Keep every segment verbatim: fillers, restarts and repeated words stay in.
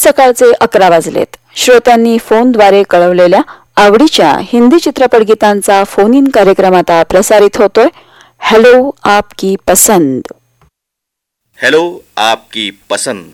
सकाळचे अकरा वाजलेत. श्रोत्यांनी फोनद्वारे कळवलेल्या आवडीच्या हिंदी चित्रपट गीतांचा फोन इन कार्यक्रम आता प्रसारित होतोय. हेलो आपकी पसंद. हेलो आपकी पसंद.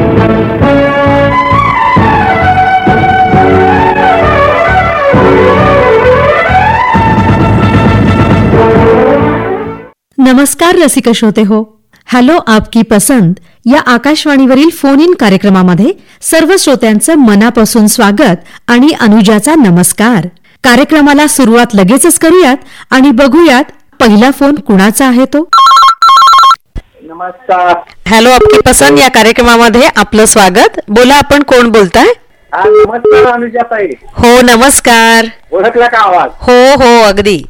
नमस्कार रसिक श्रोते हो. हॅलो आपकी पसंद या आकाशवाणीवरील फोन इन कार्यक्रमामध्ये सर्व श्रोत्यांचं मनापासून स्वागत आणि अनुजाचा नमस्कार. कार्यक्रमाला सुरुवात लगेचच करूयात आणि बघूयात पहिला फोन कुणाचा आहे तो. नमस्कार. हॅलो आपकी पसंद या कार्यक्रमामध्ये आपलं स्वागत. बोला, आपण कोण बोलताय? नमस्कार अनुजाताई. हो नमस्कार. ओळखला का आवाज? हो हो अगदी.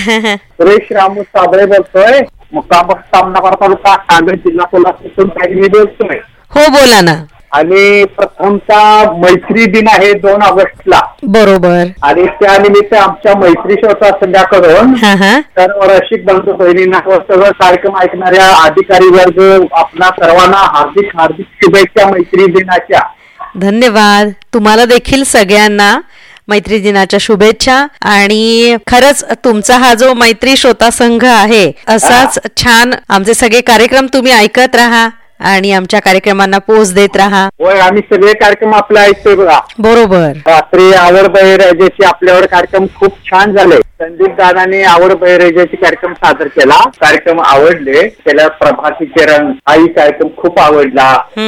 सुरेश रामू साबळे बोलतोय. मुक्काम सामनाबाद तालुका नांदेड जिल्हा कोल्हापूर मी बोलतोय. हो बोला ना. आणि प्रथमचा मैत्री दिन आहे दोन ऑगस्टला. बरोबर. आणि त्यानिमित्त आमच्या मैत्री श्रोता संघाकडून सर्व रसिक बंधू बहिणींना सगळं कार्यक्रम ऐकणाऱ्या अधिकारी वर्ग आपणा सर्वांना हार्दिक हार्दिक शुभेच्छा मैत्री दिनाच्या. धन्यवाद. तुम्हाला देखील सगळ्यांना मैत्री दिनाच्या शुभेच्छा. आणि खरंच तुमचा हा जो मैत्री श्रोता संघ आहे असाच छान आमचे सगळे कार्यक्रम तुम्ही ऐकत राहा आणि आमच्या कार्यक्रमांना पोच देत राहा. होय, आम्ही सगळे कार्यक्रम आपले ऐकतोय बघा. बरोबर. रात्री आवड बहिरेजाची आपल्यावर कार्यक्रम खूप छान झाले. संदीप दादाने आवड बहिरेजाची कार्यक्रम सादर केला. कार्यक्रम आवडले. त्याला प्रभाती किरण हाही कार्यक्रम खूप आवडला.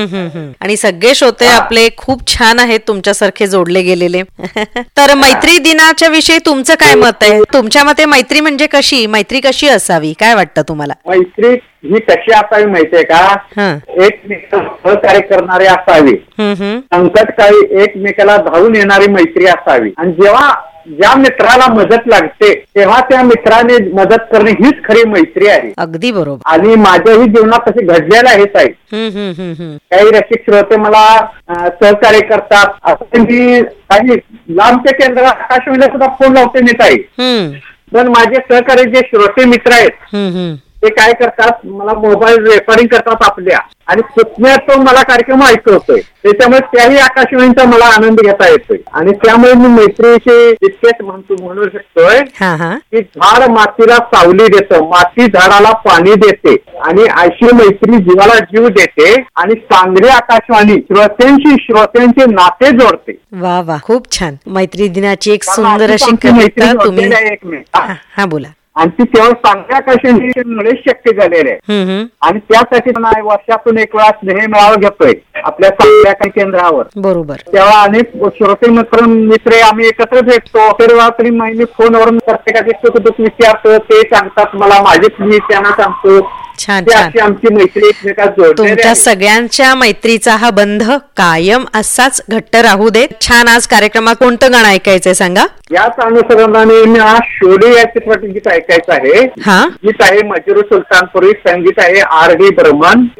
आणि सगळे श्रोते आपले खूप छान आहेत तुमच्यासारखे जोडले गेलेले. तर मैत्री दिनाच्या विषयी तुमचं काय मत आहे? तुमच्या मते मैत्री म्हणजे कशी, मैत्री कशी असावी, काय वाटतं तुम्हाला? मैत्री ही कशी असावी माहितीये का? एकमेकाला सहकार्य करणारी असावी. संकटकाळी एकमेकाला धावून येणारी मैत्री असावी. आणि जेव्हा ज्या मित्राला मदत लागते तेव्हा त्या मित्राने मदत करणे हीच खरी मैत्री आहे. अगदी बरोबर. आणि माझ्याही जीवनात तसे घडलेलं आहेच आहे. काही रसिक श्रोते मला सहकार्य करतात. असं मी काही लांबच्या केंद्राला आकाशवाणीला सुद्धा फोन लावते नेत आहे. पण माझे सहकारी जे श्रोते मित्र आहेत ते काय करतात, मला मोबाईल रेकॉर्डिंग करतात आपल्या आणि पुतण्यात तो मला कार्यक्रम ऐकवतोय. त्याच्यामुळे त्याही आकाशवाणीचा मला आनंद घेता येतोय. आणि त्यामुळे मी मैत्रीचे इतकेच म्हणतो म्हणू शकतोय की झाड मातीला सावली देतं, माती झाडाला पाणी देते आणि अशी मैत्री जीवाला जीव देते. आणि चांगली आकाशवाणी श्रोत्यांशी श्रोत्यांचे नाते जोडते. वा वा, खूप छान. मैत्री दिनाची एक सुंदर अशी कविता तुम्ही. एक मिनिट. हा बोला. आणि ती केवळ चांगल्या आकाशवाणीमुळे शक्य झालेले आहे. आणि त्यासाठी वर्षातून एक वेळा स्नेह मेळावा घेतोय आपल्या चांगल्या काही केंद्रावर. बरोबर. तेव्हा अनेक श्रोते मित्र मित्र आम्ही एकत्र भेटतो. तर तरी मी फोनवरून प्रत्येकाचे सुख दुःख विचारतो. ते सांगतात मला, माझेच मी त्यांना सांगतो. छान छान. आमची मैत्री एकमेकात जोडलेली. तुमच्या सगळ्यांच्या मैत्रीचा हा बंध कायम असाच घट्ट राहू दे. छान. आज कार्यक्रमात कोणतं गाणं ऐकायचंय सांगा? याच अनुसरणाने मी आज शोले या चित्रपट गीत ऐकायचं आहे. हा गीत आहे मजरू सुलतानपुरी, संगीत आहे आर डी बर्मन,